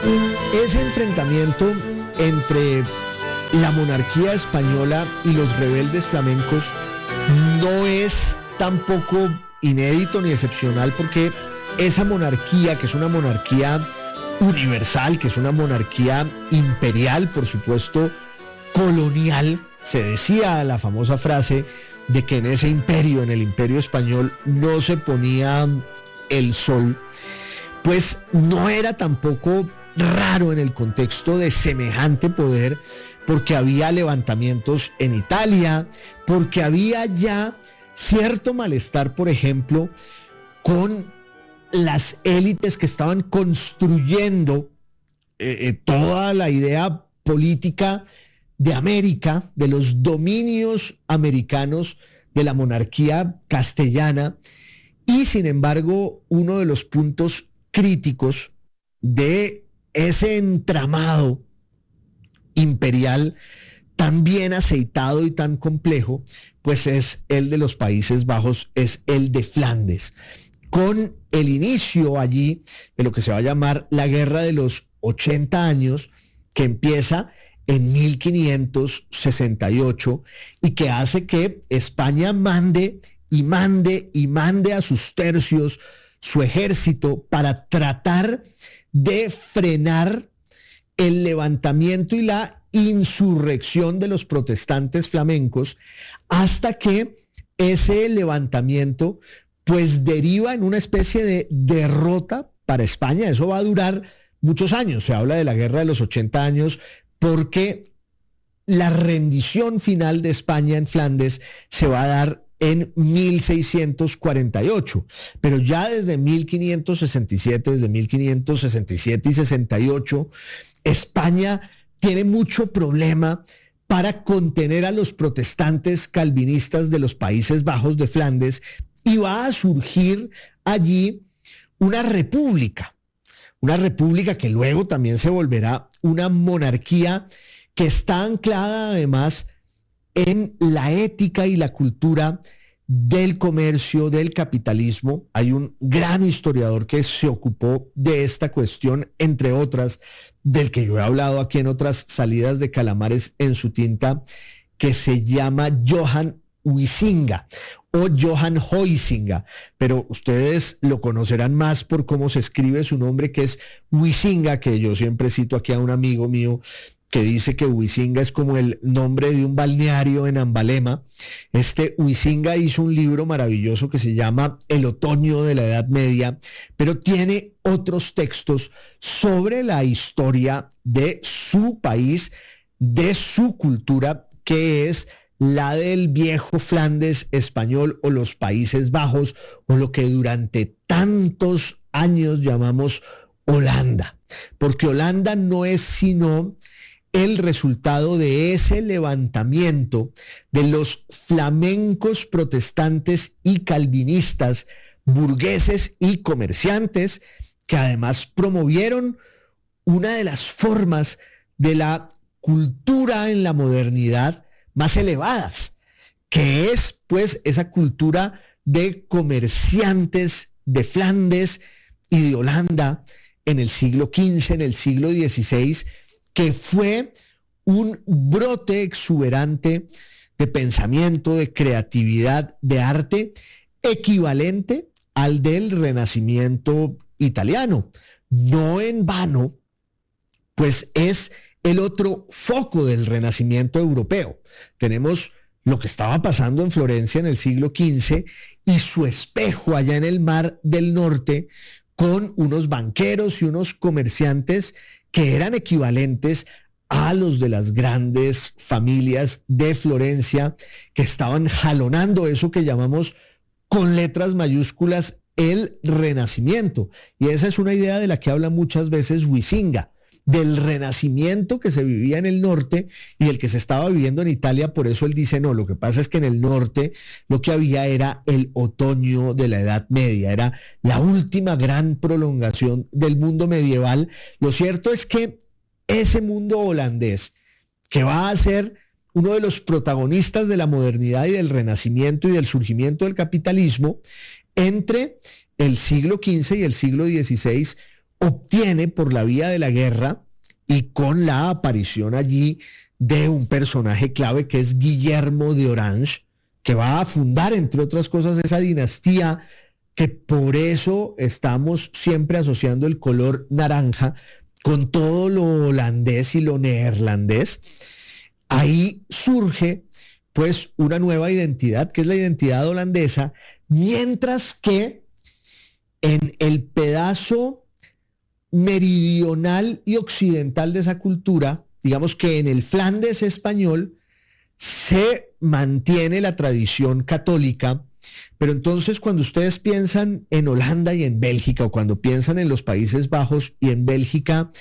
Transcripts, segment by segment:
Ese enfrentamiento entre la monarquía española y los rebeldes flamencos no es tampoco inédito ni excepcional, porque esa monarquía, que es una monarquía universal, que es una monarquía imperial, por supuesto, colonial, se decía la famosa frase de que en ese imperio, en el imperio español, no se ponía el sol, pues no era tampoco raro en el contexto de semejante poder, porque había levantamientos en Italia, porque había ya cierto malestar, por ejemplo, con las élites que estaban construyendo toda la idea política de América, de los dominios americanos, de la monarquía castellana, y sin embargo, uno de los puntos críticos de ese entramado imperial tan bien aceitado y tan complejo, pues es el de los Países Bajos, es el de Flandes, con el inicio allí de lo que se va a llamar la Guerra de los 80 años, que empieza en 1568 y que hace que España mande y mande y mande a sus tercios, su ejército, para tratar de frenar el levantamiento y la insurrección de los protestantes flamencos, hasta que ese levantamiento pues deriva en una especie de derrota para España. Eso va a durar muchos años, se habla de la Guerra de los 80 años, porque la rendición final de España en Flandes se va a dar en 1648, pero ya desde 1567, desde 1567 y 68, España tiene mucho problema para contener a los protestantes calvinistas de los Países Bajos de Flandes, y va a surgir allí una república que luego también se volverá una monarquía, que está anclada además en la ética y la cultura del comercio, del capitalismo. Hay un gran historiador que se ocupó de esta cuestión, entre otras, del que yo he hablado aquí en otras salidas de Calamares en su tinta, que se llama Johan Huizinga o Johan Huizinga, pero ustedes lo conocerán más por cómo se escribe su nombre, que es Huizinga, que yo siempre cito aquí a un amigo mío que dice que Huizinga es como el nombre de un balneario en Ambalema. Este Huizinga hizo un libro maravilloso que se llama El otoño de la Edad Media, pero tiene otros textos sobre la historia de su país, de su cultura, que es la del viejo Flandes español o los Países Bajos, o lo que durante tantos años llamamos Holanda, porque Holanda no es sino el resultado de ese levantamiento de los flamencos protestantes y calvinistas, burgueses y comerciantes, que además promovieron una de las formas de la cultura en la modernidad más elevadas, que es pues esa cultura de comerciantes de Flandes y de Holanda en el siglo XV, en el siglo XVI, que fue un brote exuberante de pensamiento, de creatividad, de arte, equivalente al del Renacimiento italiano. No en vano, pues es el otro foco del Renacimiento europeo. Tenemos lo que estaba pasando en Florencia en el siglo XV y su espejo allá en el Mar del Norte, con unos banqueros y unos comerciantes que eran equivalentes a los de las grandes familias de Florencia, que estaban jalonando eso que llamamos con letras mayúsculas el Renacimiento. Y esa es una idea de la que habla muchas veces Huizinga, del renacimiento que se vivía en el norte y del que se estaba viviendo en Italia. Por eso él dice, no, lo que pasa es que en el norte lo que había era el otoño de la Edad Media, era la última gran prolongación del mundo medieval. Lo cierto es que ese mundo holandés, que va a ser uno de los protagonistas de la modernidad y del renacimiento y del surgimiento del capitalismo, entre el siglo XV y el siglo XVI, obtiene por la vía de la guerra y con la aparición allí de un personaje clave que es Guillermo de Orange, que va a fundar, entre otras cosas, esa dinastía que por eso estamos siempre asociando el color naranja con todo lo holandés y lo neerlandés. Ahí surge pues una nueva identidad, que es la identidad holandesa, mientras que en el pedazo meridional y occidental de esa cultura, digamos que en el Flandes español, se mantiene la tradición católica, pero entonces cuando ustedes piensan en Holanda y en Bélgica, o cuando piensan en los Países Bajos y en Bélgica,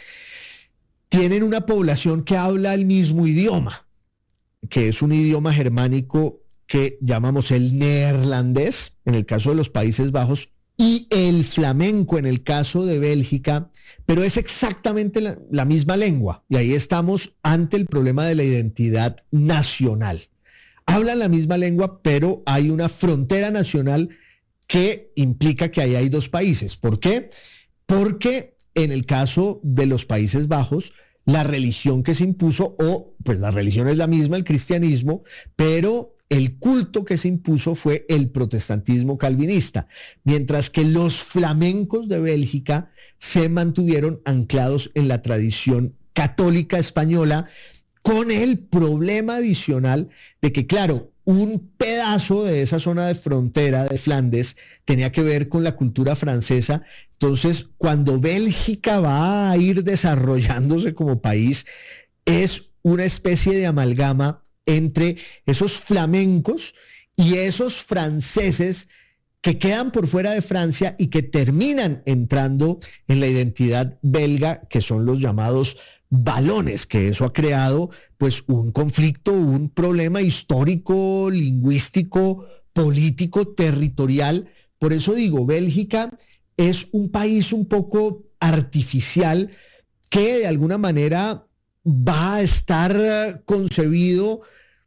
tienen una población que habla el mismo idioma, que es un idioma germánico que llamamos el neerlandés, en el caso de los Países Bajos, y el flamenco en el caso de Bélgica, pero es exactamente la misma lengua. Y ahí estamos ante el problema de la identidad nacional. Hablan la misma lengua, pero hay una frontera nacional que implica que ahí hay dos países. ¿Por qué? Porque en el caso de los Países Bajos, la religión que se impuso, o pues la religión es la misma, el cristianismo, pero el culto que se impuso fue el protestantismo calvinista, mientras que los flamencos de Bélgica se mantuvieron anclados en la tradición católica española, con el problema adicional de que, claro, un pedazo de esa zona de frontera de Flandes tenía que ver con la cultura francesa. Entonces, cuando Bélgica va a ir desarrollándose como país, es una especie de amalgama entre esos flamencos y esos franceses que quedan por fuera de Francia y que terminan entrando en la identidad belga, que son los llamados valones, que eso ha creado pues un conflicto, un problema histórico, lingüístico, político, territorial. Por eso digo, Bélgica es un país un poco artificial que de alguna manera va a estar concebido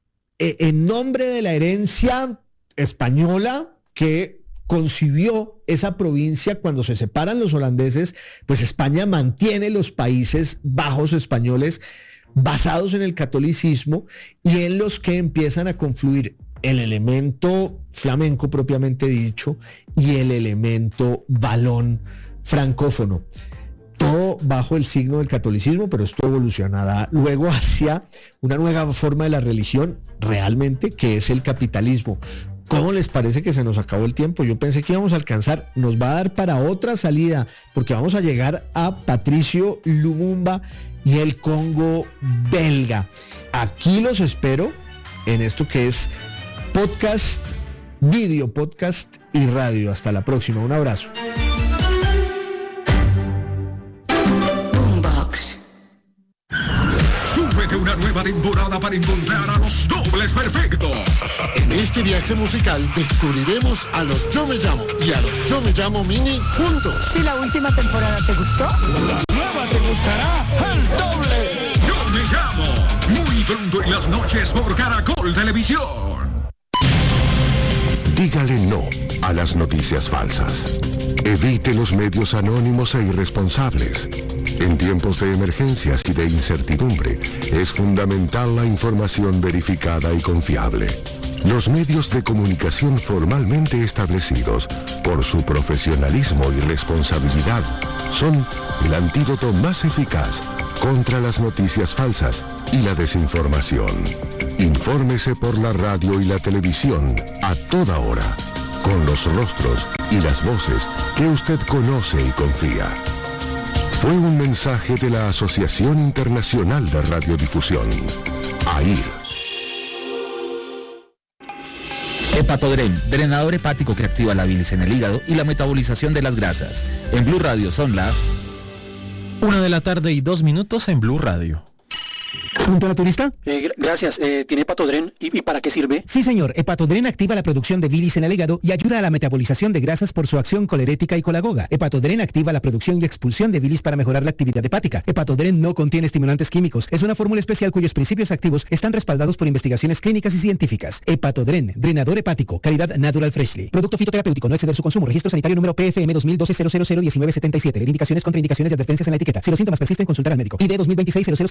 en nombre de la herencia española que concibió esa provincia. Cuando se separan los holandeses, pues España mantiene los Países Bajos españoles basados en el catolicismo y en los que empiezan a confluir el elemento flamenco propiamente dicho y el elemento valón francófono. Todo bajo el signo del catolicismo, pero esto evolucionará luego hacia una nueva forma de la religión realmente, que es el capitalismo. ¿Cómo les parece que se nos acabó el tiempo? Yo pensé que íbamos a alcanzar, nos va a dar para otra salida, porque vamos a llegar a Patricio Lumumba y el Congo belga. Aquí los espero en esto que es podcast, video, podcast y radio. Hasta la próxima, un abrazo. Una nueva temporada para encontrar a los dobles perfectos. En este viaje musical descubriremos a los Yo Me Llamo y a los Yo Me Llamo Mini juntos. Si la última temporada te gustó, la nueva te gustará al doble. Yo Me Llamo, muy pronto en las noches por Caracol Televisión. Dígale no a las noticias falsas. Evite los medios anónimos e irresponsables. En tiempos de emergencias y de incertidumbre, es fundamental la información verificada y confiable. Los medios de comunicación formalmente establecidos, por su profesionalismo y responsabilidad, son el antídoto más eficaz contra las noticias falsas y la desinformación. Infórmese por la radio y la televisión a toda hora, con los rostros y las voces que usted conoce y confía. Fue un mensaje de la Asociación Internacional de Radiodifusión, AIR. Hepatodren, drenador hepático que activa la bilis en el hígado y la metabolización de las grasas. En Blue Radio son las 1:02 PM en Blue Radio. ¿Punto naturista? Gracias. ¿Tiene Hepatodren? ¿Y para qué sirve? Sí, señor. Hepatodren activa la producción de bilis en el hígado y ayuda a la metabolización de grasas por su acción colerética y colagoga. Hepatodren activa la producción y expulsión de bilis para mejorar la actividad hepática. Hepatodren no contiene estimulantes químicos. Es una fórmula especial cuyos principios activos están respaldados por investigaciones clínicas y científicas. Hepatodren, drenador hepático, calidad Natural Freshly. Producto fitoterapéutico, no exceder su consumo. Registro sanitario número PFM 2012 0001977. Indicaciones, contraindicaciones y advertencias en la etiqueta. Si los síntomas persisten, consultar al médico. ID 2026 00